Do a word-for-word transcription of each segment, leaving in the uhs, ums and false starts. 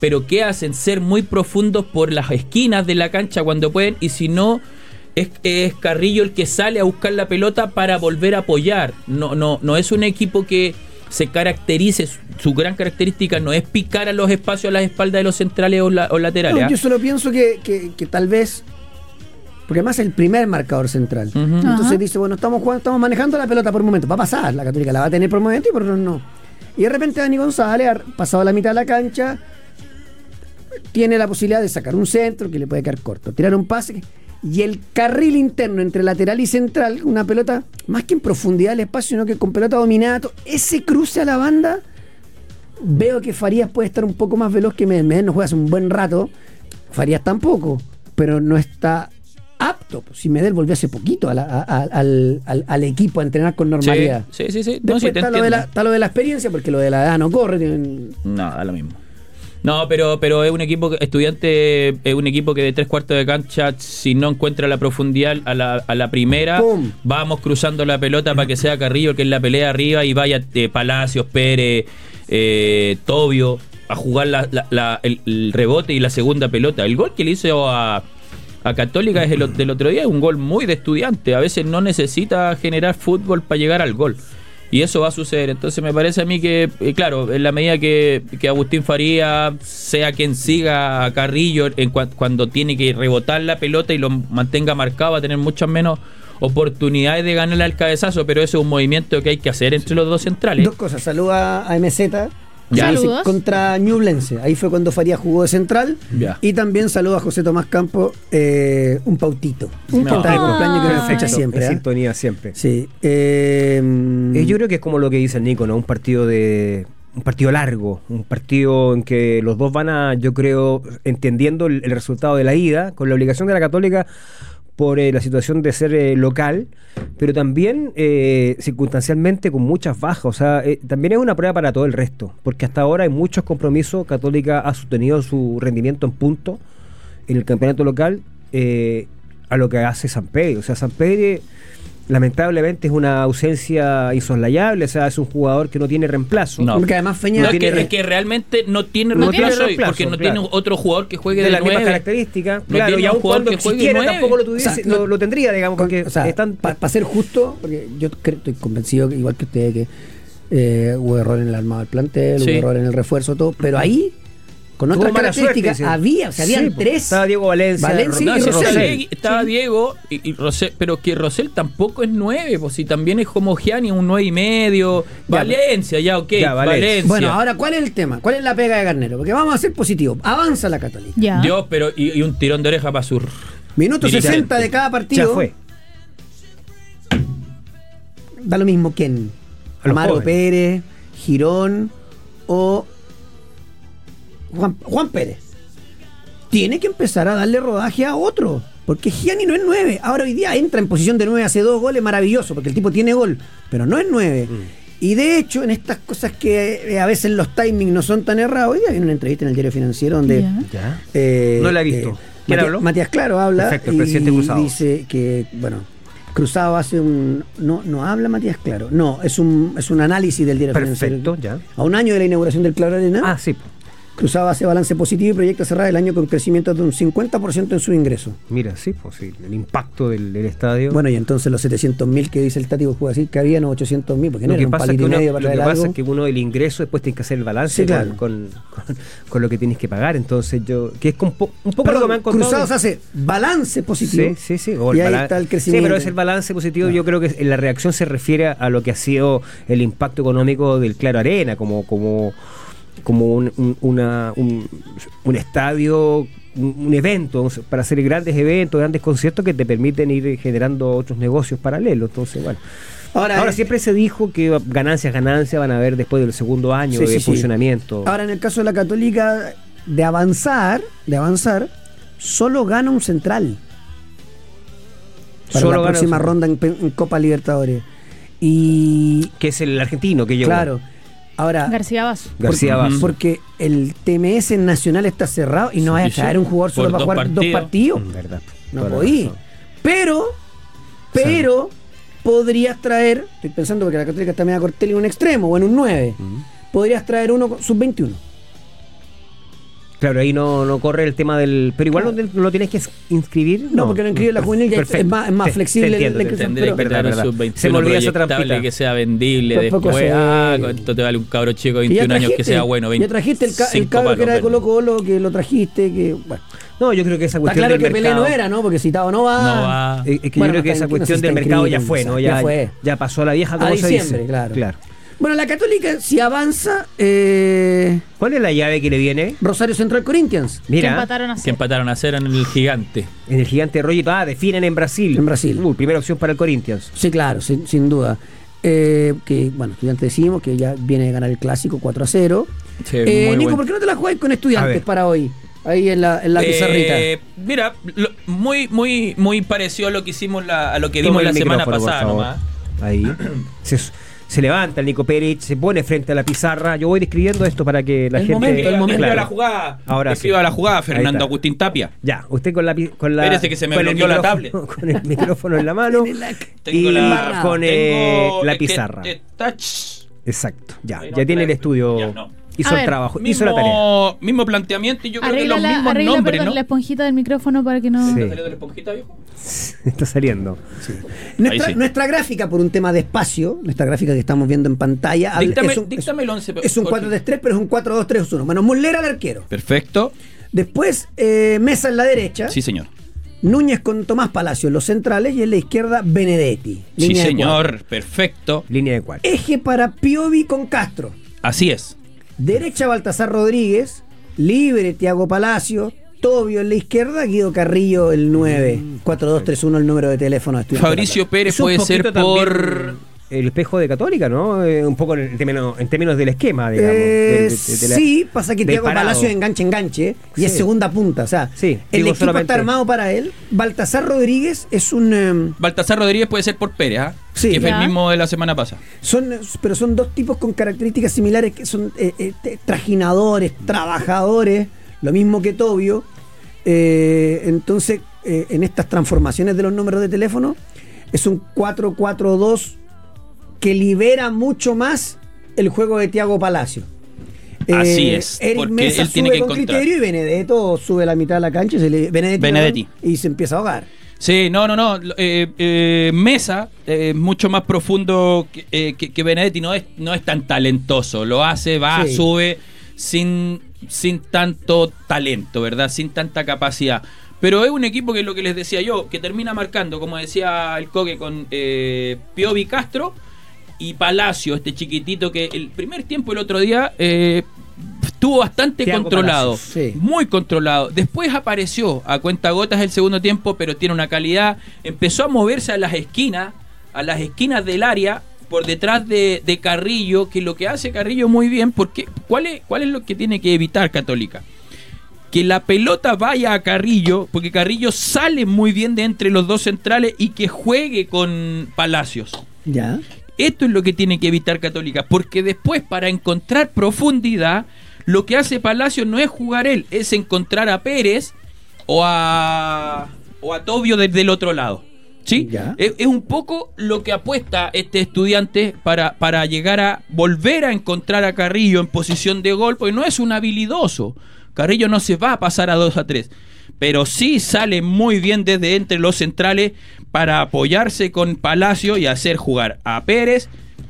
pero ¿qué hacen? Ser muy profundos por las esquinas de la cancha cuando pueden, y si no, es, es Carrillo el que sale a buscar la pelota para volver a apoyar. No, no, no es un equipo que se caracterice, su, su gran característica no es picar a los espacios a las espaldas de los centrales o, la, o laterales. No, yo solo pienso que, que, que tal vez, porque además es el primer marcador central. Uh-huh. Entonces Ajá. dice, bueno, estamos jugando, estamos manejando la pelota por un momento. Va a pasar, la Católica la va a tener por un momento y por otro no. Y de repente Dani González, ha pasado la mitad de la cancha, tiene la posibilidad de sacar un centro que le puede quedar corto, tirar un pase, y el carril interno entre lateral y central, una pelota más que en profundidad del espacio, sino que con pelota dominada, ese cruce a la banda, veo que Farías puede estar un poco más veloz que Medel. Medel no juega hace un buen rato, Farías tampoco, pero no está apto. Si Medel volvió hace poquito a la, a, a, al, al, al equipo a entrenar con normalidad. Sí, sí, sí. sí. Después no, sí, te está, lo de la, está lo de la experiencia, porque lo de la edad no corre. Tienen... No, da lo mismo. No, pero pero es un equipo que, Estudiante es un equipo que de tres cuartos de cancha, si no encuentra la profundidad a la, a la primera, ¡pum!, vamos cruzando la pelota para que sea Carrillo que es la pelea arriba y vaya eh, Palacios, Pérez, eh, Tobio a jugar la, la, la, el, el rebote y la segunda pelota. El gol que le hizo a, a Católica es el del otro día, es un gol muy de Estudiante. A veces no necesita generar fútbol para llegar al gol. Y eso va a suceder. Entonces me parece a mí que, eh, claro, en la medida que, que Agustín Faría sea quien siga a Carrillo en cu- cuando tiene que rebotar la pelota y lo mantenga marcado, va a tener muchas menos oportunidades de ganarle al cabezazo, pero eso es un movimiento que hay que hacer entre los dos centrales. Dos cosas, saluda a M Z. Ya. Saludos. Contra Ñublense, ahí fue cuando Faría jugó de central. Ya. Y también saluda a José Tomás Campo, eh, un pautito. Un no. de cumpleaños que nos fecha Perfecto. siempre. En ¿eh? sintonía siempre. Sí. Eh, eh, yo creo que es como lo que dice el Nico, ¿no? Un partido de. Un partido largo, un partido en que los dos van a, yo creo, entendiendo el, el resultado de la ida, con la obligación de la Católica por eh, la situación de ser eh, local, pero también eh, circunstancialmente con muchas bajas. O sea, eh, también es una prueba para todo el resto, porque hasta ahora hay muchos compromisos. Católica ha sostenido su rendimiento en punto en el campeonato local eh, a lo que hace San Pedro. O sea, San Pedro lamentablemente es una ausencia insoslayable, o sea, es un jugador que no tiene reemplazo. No, porque además Feña no, no es, tiene que, es que realmente no tiene no reemplazo, tiene reemplazo porque no claro. tiene otro jugador que juegue de, de las nueve. mismas características, no claro, y aún cuando que existiera tampoco lo, tuviese, o sea, lo, lo tendría, digamos, porque o sea, están para pa ser justo, porque yo creo, estoy convencido que igual que ustedes que eh, hubo error en el armado del plantel, sí. hubo error en el refuerzo, todo, pero ahí con otras características suerte, había, o sea, habían sí, tres. Estaba Diego Valencia, Valencia no, y Rosell. Rosell. Estaba sí. Diego y, y Rosell, pero que Rosell tampoco es nueve, pues si también es como Gianni, un nueve y medio. Ya, Valencia, ya, ok. Ya, Valencia. Valencia. Bueno, ahora, ¿cuál es el tema? ¿Cuál es la pega de Garnero? Porque vamos a ser positivos. Avanza la Católica. Ya. Dios, pero y, y un tirón de oreja para su minuto sesenta de cada partido. Ya fue. Da lo mismo quién. Amaro Pérez, Girón o Juan, Juan Pérez. Tiene que empezar a darle rodaje a otro, porque Gianni no es nueve. Ahora hoy día entra en posición de nueve, hace dos goles, maravilloso, porque el tipo tiene gol, pero no es nueve. Mm. Y de hecho, en estas cosas que eh, a veces los timings no son tan errados, hoy día viene una entrevista en el Diario Financiero donde ¿Ya? Eh, no la he visto. Eh, ¿Quién Matías, habló? Matías Claro habla. Perfecto, el y presidente Cruzado dice que, bueno, Cruzado hace un... No, no habla Matías Claro, no, es un, es un análisis del Diario Perfecto, Financiero. ya. A un año de la inauguración del Claro Arena. Ah, sí. Cruzado hace balance positivo y proyecta cerrar el año con crecimiento de un cincuenta por ciento en su ingreso. Mira, sí, pues sí, el impacto del, del estadio. Bueno, y entonces los setecientos mil que dice el tático juega así, que habían ochocientos mil, porque no lo que era un pasa, palito que, y medio uno, para lo que traer pasa algo. es que uno del ingreso después tiene que hacer el balance, sí, claro, con, con, con lo que tienes que pagar. Entonces yo, que es un, po, un poco Perdón, lo que me han contado. Cruzados hace balance positivo. Sí, sí, sí. Y ahí está el crecimiento. Sí, pero es el balance positivo. No. Yo creo que la reacción se refiere a lo que ha sido el impacto económico del Claro Arena, como... como como un, un, una, un, un estadio, un, un evento, para hacer grandes eventos, grandes conciertos que te permiten ir generando otros negocios paralelos. Entonces, bueno. Ahora, Ahora eh, siempre se dijo que ganancias, ganancias van a haber después del segundo año sí, de sí, funcionamiento. Sí. Ahora, en el caso de la Católica, de avanzar, de avanzar, solo gana un central. Para solo la próxima un... ronda en, en Copa Libertadores. Y que es el argentino que llegó. Claro. Ahora, García Basso. García Basso. Porque el T M S nacional está cerrado y no sí, vaya a traer un jugador solo para jugar partidos. dos partidos. En verdad. No podí. Pero, pero, sí. podrías traer, estoy pensando porque la Católica está media cortel en un extremo o en un nueve. Uh-huh. Podrías traer uno sub veintiuno. Claro, ahí no, no corre el tema del... Pero igual no, no lo tienes que inscribir. No, no porque no inscribe la juvenil, ya es más, es más te, flexible. Te entiendo, la, te la entiendo, pero, verdad, verdad. sub veintiuno Se me olvida esa trampita. que sea vendible Tampoco después. sé. Ah, ¿cuánto te vale un cabro chico de veintiún años que sea bueno? Ya trajiste el, ca el cabro que era de Colo Colo, que lo trajiste, que... Bueno. No, yo creo que esa cuestión Está claro del que mercado... Pelé no era, ¿no? Porque Citado no va. No va. Es, es que Bueno, yo creo que esa cuestión no del mercado ya fue, ¿no? Ya, ya fue. Ya pasó a la vieja, como a se diciembre, dice. claro. claro. Bueno, la Católica, si avanza, eh, ¿Cuál es la llave que le viene? Rosario Central Corinthians. Mira, que empataron a cero. Que empataron a cero en el Gigante. en el Gigante Rollito. Ah, definen en Brasil. En Brasil. Uh, primera opción para el Corinthians. Sí, claro, sin, sin duda. Eh, que, bueno, Estudiantes decimos que ya viene de ganar el clásico cuatro a cero. Sí, eh, muy Nico, bueno. ¿por qué no te la juegas con Estudiantes para hoy? Ahí en la, en la pizarrita. Eh, mira, lo, muy, muy, muy parecido a lo que hicimos la, a lo que vimos Toma la el semana micrófono, pasada por favor. nomás. Ahí. se, se levanta el Nico Pérez, se pone frente a la pizarra. Yo voy describiendo esto para que la el gente... momento, el momento Claro. de la jugada. Ahora Escriba sí. la jugada, Fernando está. Agustín Tapia. Ya, usted con la... pi- Con la Espérese que se me con el bloqueó la micrófono- Con el micrófono en la mano Tengo y la, con eh, tengo la este- pizarra. este touch. Exacto, ya. Ahí no Ya tiene el trae- estudio... ya, no. Hizo A el ver, trabajo, hizo la tarea. Mismo, mismo planteamiento y yo creo Arregla, que los la, mismos arregla nombres, perdón, ¿no? la esponjita del micrófono para que no... Sí. ¿Está saliendo la esponjita, viejo? Está saliendo. Nuestra, Ahí sí. nuestra gráfica, por un tema de espacio, nuestra gráfica que estamos viendo en pantalla, habla- Díctame, es un, díctame el once. es un cuatro tres tres, pero es un cuatro dos tres uno. Bueno, Muslera al arquero. Perfecto. Después, eh, Mesa en la derecha. Sí, señor. Núñez con Tomás Palacio en los centrales y en la izquierda Benedetti. Sí, Línea de señor. cuatro. Perfecto. Línea de cuatro. Eje para Piovi con Castro. Así es. Derecha Baltasar Rodríguez, libre Tiago Palacio, Tobio en la izquierda, Guido Carrillo el nueve. cuatro dos tres uno el número de teléfono de Estudiantes Fabricio de La Pérez Es un puede ser poquito por... también el espejo de Católica, ¿no? Eh, un poco en términos, en términos del esquema, Plata. digamos. Eh, del- de- de la- sí, pasa que del Tiago parado. Palacio es enganche, enganche, y es Sí. segunda punta. O sea, Sí, el digo equipo solamente- está armado para él. Baltasar Rodríguez es un... eh, Baltasar Rodríguez puede ser por Pérez, ¿ah? Sí. Que fue el Ya. mismo de la semana pasada. Son, pero son dos tipos con características similares que son eh, eh, te- trajinadores, trabajadores, lo mismo que Tobio. Eh, entonces, eh, en estas transformaciones de los números de teléfono, es un cuatro cuatro dos que libera mucho más el juego de Tiago Palacio. Así es, Eric porque Mesa él tiene sube que con encontrar. criterio y Benedetto sube la mitad de la cancha y, se le, Benedetti, Benedetti. perdón, y se empieza a ahogar. Sí, no, no, no. eh, eh, Mesa es mucho más profundo que, eh, que, que Benedetti. No es, no es tan talentoso. Lo hace, va, Sí. sube sin, sin tanto talento, ¿verdad? Sin tanta capacidad. Pero es un equipo que lo que les decía yo, que termina marcando, como decía el Coque, con eh, Piovi Castro y Palacio, este chiquitito que el primer tiempo el otro día eh, estuvo bastante Thiago controlado, Palacios, sí. muy controlado. Después apareció a cuentagotas el segundo tiempo, pero tiene una calidad. Empezó a moverse a las esquinas, a las esquinas del área, por detrás de, de Carrillo, que lo que hace Carrillo muy bien, porque ¿cuál es, cuál es lo que tiene que evitar Católica? Que la pelota vaya a Carrillo, porque Carrillo sale muy bien de entre los dos centrales y que juegue con Palacios. Ya. Esto es lo que tiene que evitar Católica, porque después para encontrar profundidad, lo que hace Palacios no es jugar él, es encontrar a Pérez o a, o a Tobio desde el otro lado. ¿Sí? Ya. Es, es un poco lo que apuesta este estudiante para, para llegar a volver a encontrar a Carrillo en posición de gol, porque no es un habilidoso. Carrillo no se va a pasar a dos a tres, pero sí sale muy bien desde entre los centrales para apoyarse con Palacio y hacer jugar a Pérez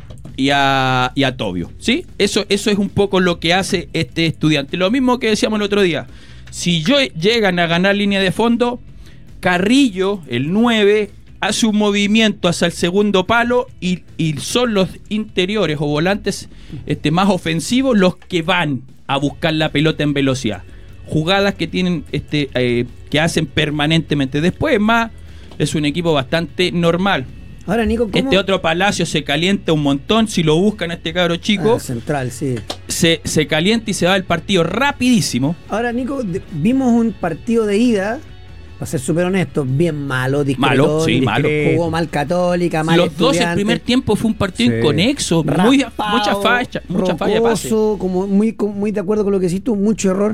y a, y a Tobio. ¿Sí? Eso, eso es un poco lo que hace este estudiante. Lo mismo que decíamos el otro día. Si yo, llegan a ganar línea de fondo, Carrillo, el nueve, hace un movimiento hacia el segundo palo y, y son los interiores o volantes este, más ofensivos los que van a buscar la pelota en velocidad. Jugadas que tienen este eh, que hacen permanentemente. Después más es un equipo bastante normal. Ahora, Nico, ¿cómo? Este otro Palacio se calienta un montón. Si lo buscan a este cabro chico, Ah, central, sí. se, se calienta y se va el partido rapidísimo. Ahora, Nico, de- vimos un partido de ida, para ser súper honesto, bien malo, discretón, Malo, sí, malo. jugó mal Católica, mal Los dos, el Estudiantes, primer tiempo fue un partido Sí. inconexo, muy, raspado, mucha falla, mucha falla de pase. rocoso, como muy, como muy de acuerdo con lo que decís tú, mucho error.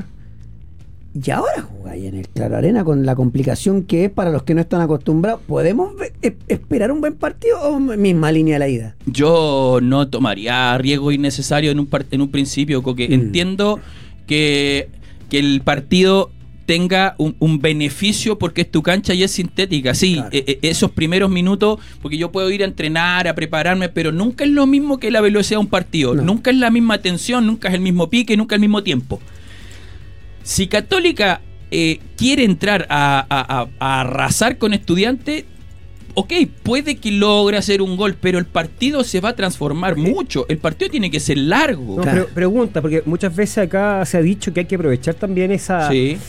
Y ahora jugáis en el Claro Arena con la complicación que es para los que no están acostumbrados. ¿Podemos ve- e- esperar un buen partido o misma línea de la ida? Yo no tomaría riesgo innecesario en un, par- en un principio, porque Mm. entiendo que que el partido tenga un, un beneficio porque es tu cancha y es sintética. Sí, claro. eh, esos primeros minutos, porque yo puedo ir a entrenar, a prepararme, pero nunca es lo mismo que la velocidad de un partido. No. Nunca es la misma tensión, nunca es el mismo pique, nunca es el mismo tiempo. Si Católica eh, quiere entrar a, a, a, a arrasar con Estudiantes, ok, puede que logre hacer un gol, pero el partido se va a transformar ¿Eh? mucho. El partido tiene que ser largo. No, pero, pregunta, porque muchas veces acá se ha dicho que hay que aprovechar también esa... Sí.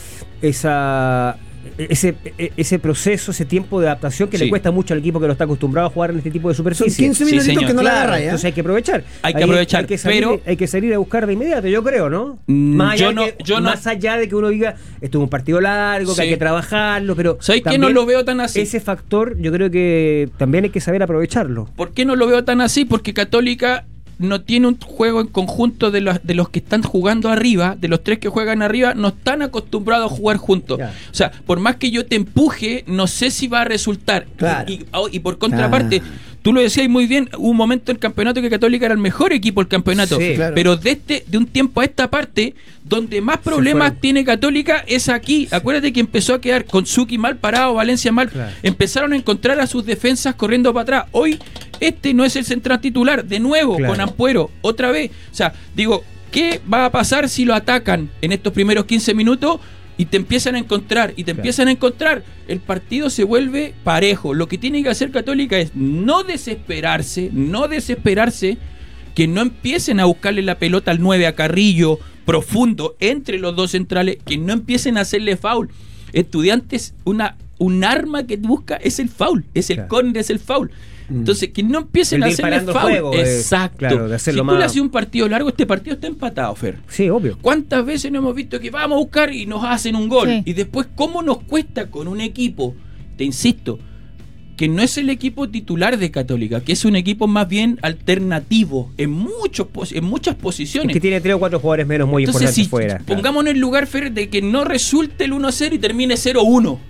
esa ese ese proceso, ese tiempo de adaptación que sí. le cuesta mucho al equipo que no está acostumbrado a jugar en este tipo de superficie. Son quince minutitos sí, que no la agarra, ¿eh? Entonces hay que aprovechar. Hay que aprovechar, hay, hay que salir, pero hay que salir a buscar de inmediato, yo creo, ¿no? Más, yo allá, no, que, yo más no. allá de que uno diga, esto es un partido largo, sí. que hay que trabajarlo, pero ¿sabes qué no lo veo tan así? Ese factor yo creo que también hay que saber aprovecharlo. ¿Por qué no lo veo tan así? Porque Católica no tiene un juego en conjunto de los, de los que están jugando arriba, de los tres que juegan arriba, no están acostumbrados a jugar juntos. Claro. O sea, por más que yo te empuje, no sé si va a resultar. Claro. Y, y, y por contraparte, claro. tú lo decías muy bien, hubo un momento en el campeonato que Católica era el mejor equipo del campeonato. Sí, claro. Pero de, este, de un tiempo a esta parte, donde más problemas tiene Católica es aquí. Sí. Acuérdate que empezó a quedar con Suki mal parado, Valencia mal. Claro. Empezaron a encontrar a sus defensas corriendo para atrás. Hoy este no es el central titular, de nuevo, claro. con Ampuero, otra vez. O sea, digo, ¿qué va a pasar si lo atacan en estos primeros quince minutos y te empiezan a encontrar? Y te claro. empiezan a encontrar. El partido se vuelve parejo. Lo que tiene que hacer Católica es no desesperarse, no desesperarse, que no empiecen a buscarle la pelota al nueve, a Carrillo, profundo, entre los dos centrales, que no empiecen a hacerle foul. Estudiantes, una, un arma que busca es el foul, es el claro. córner, es el foul. Entonces, que no empiecen a hacerle foul. Juego, exacto. Claro, de si tú más... le haces un partido largo, este partido está empatado, Fer. Sí, obvio. ¿Cuántas veces no hemos visto que vamos a buscar y nos hacen un gol? Sí. Y después, ¿cómo nos cuesta con un equipo, te insisto, que no es el equipo titular de Católica, que es un equipo más bien alternativo en muchos en muchas posiciones? Es que tiene tres o cuatro jugadores menos muy Entonces, importantes si fuera. Pongámonos en el lugar, Fer, de que no resulte el uno a cero y termine cero a uno.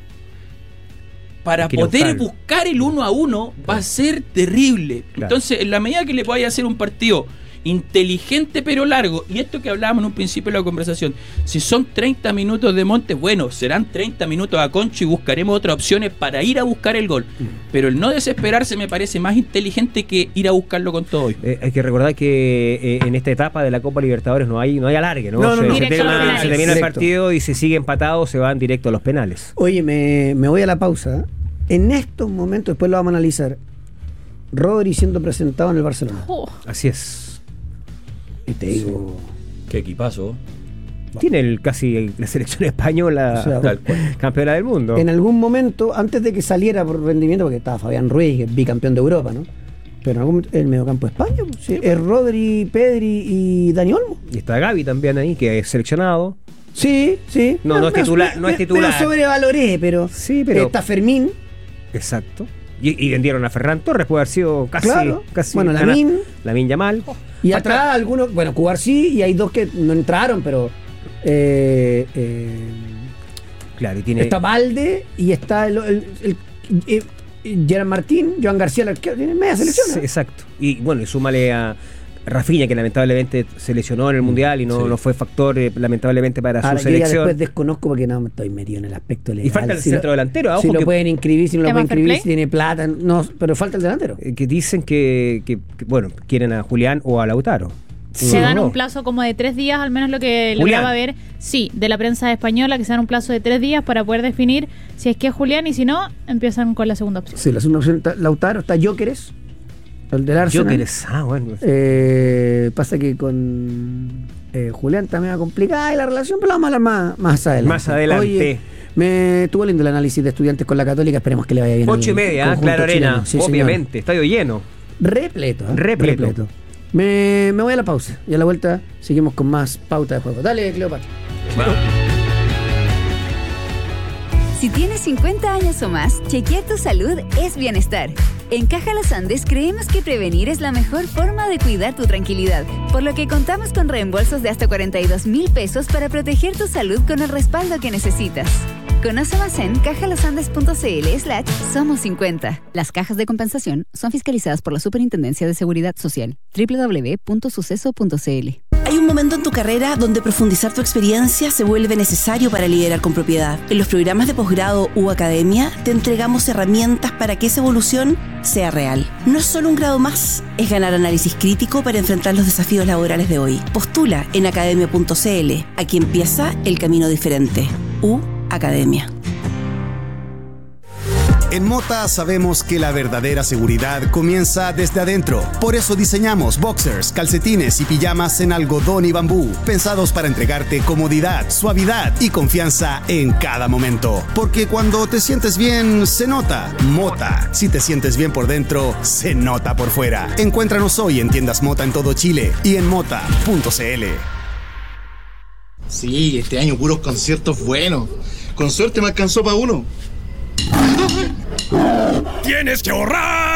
Para poder buscar el uno a uno va a ser terrible. Claro. Entonces, en la medida que le vaya a hacer un partido inteligente pero largo, y esto que hablábamos en un principio de la conversación, si son treinta minutos de monte, bueno, serán treinta minutos a concho y buscaremos otras opciones para ir a buscar el gol. Mm. Pero el no desesperarse me parece más inteligente que ir a buscarlo con todo hoy. Eh, hay que recordar que eh, en esta etapa de la Copa Libertadores no hay no hay alargue, ¿no? no, no, se, no. se, termina, se termina el partido y se sigue empatado, se van directo a los penales. Oye, me, me voy a la pausa. En estos momentos, después lo vamos a analizar, Rodri siendo presentado en el Barcelona. Oh. Así es. Y te digo... Qué equipazo. Tiene el, casi la selección española, o sea, tal cual, campeona del mundo. En algún momento, antes de que saliera por rendimiento, porque estaba Fabián Ruiz, bicampeón de Europa, ¿no? Pero en algún momento, el mediocampo de España, pues, sí, es Rodri, Pedri y Dani Olmo. Y está Gavi también ahí, que es seleccionado. Sí, sí. No, no, no es titular, me, no es titular. Pero sobrevaloré, pero, sí, pero está Fermín. Exacto. Y, y vendieron a Ferran Torres, puede haber sido casi. Claro. casi bueno, Lamine. Lamine Yamal. Y Falta... atrás algunos, bueno, Cubarsí, y hay dos que no entraron, pero. Eh, eh, claro, y tiene. Está Valde y está el. el, el, el, el Gerard Martín, Joan García, el arquero, tiene media selección. Sí, exacto. Y bueno, y súmale a Rafinha, que lamentablemente se lesionó en el Mundial y no, sí. no fue factor eh, lamentablemente para Ahora, su selección. Ya después desconozco porque no me estoy metido en el aspecto legal. Y falta el si centro lo, delantero. Ojo si que, lo pueden inscribir, si no lo pueden inscribir, si tiene plata. No, pero falta el delantero. Que dicen que, que, que bueno, quieren a Julián o a Lautaro. Se dan un plazo como de tres días, al menos lo que lograba ver, sí, de la prensa española, que se dan un plazo de tres días para poder definir si es que es Julián y si no, empiezan con la segunda opción. Sí, la segunda opción está Lautaro, está Gyökeres, el del Arsenal. Gyökeres, ah, bueno. Eh, pasa que con eh, Julián también va complicada la relación, pero la vamos a hablar más, más adelante. Más adelante. Oye, me estuvo lindo el análisis de Estudiantes con la Católica, esperemos que le vaya bien. Ocho y media, Claro Arena, sí, obviamente, señor. Estadio lleno. Repleto, ¿eh? Repleto. Repleto. Me, me voy a la pausa y a la vuelta seguimos con más pauta de juego. Dale, Cleopatra. Bueno. Si tienes cincuenta años o más, chequear tu salud es bienestar. En Caja Los Andes creemos que prevenir es la mejor forma de cuidar tu tranquilidad, por lo que contamos con reembolsos de hasta cuarenta y dos mil pesos para proteger tu salud con el respaldo que necesitas. Conoce más en cajalosandes.cl slash somos cincuenta. Las cajas de compensación son fiscalizadas por la Superintendencia de Seguridad Social. doble u doble u doble u punto suceso punto c l. Hay un momento en tu carrera donde profundizar tu experiencia se vuelve necesario para liderar con propiedad. En los programas de posgrado u academia te entregamos herramientas para que esa evolución sea real. No es solo un grado más, es ganar análisis crítico para enfrentar los desafíos laborales de hoy. Postula en academia punto c l. Aquí empieza el camino diferente. U Academia. En Mota sabemos que la verdadera seguridad comienza desde adentro. Por eso diseñamos boxers, calcetines y pijamas en algodón y bambú, pensados para entregarte comodidad, suavidad y confianza en cada momento. Porque cuando te sientes bien, se nota. Mota. Si te sientes bien por dentro, se nota por fuera. Encuéntranos hoy en tiendas Mota en todo Chile y en mota punto c l. Sí, este año puros conciertos buenos. Con suerte me alcanzó para uno. ¡Tienes que ahorrar!